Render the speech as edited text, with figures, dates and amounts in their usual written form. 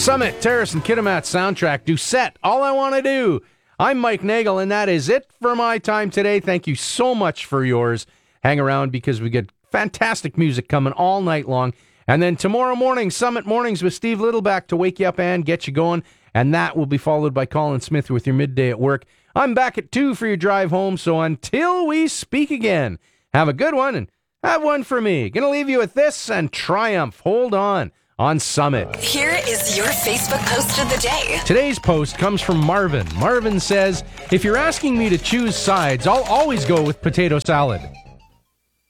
Summit, Terrace, and Kitimat soundtrack. Doucette, All I Want to Do. I'm Mike Nagel, and that is it for my time today. Thank you so much for yours. Hang around because we get fantastic music coming all night long. And then tomorrow morning, Summit Mornings with Steve Littleback to wake you up and get you going. And that will be followed by Colin Smith with your midday at work. I'm back at 2 for your drive home. So until we speak again, have a good one and have one for me. Gonna leave you with this and Triumph. Hold on Summit. Here is your Facebook post of the day. Today's post comes from Marvin. Marvin says, if you're asking me to choose sides, I'll always go with potato salad.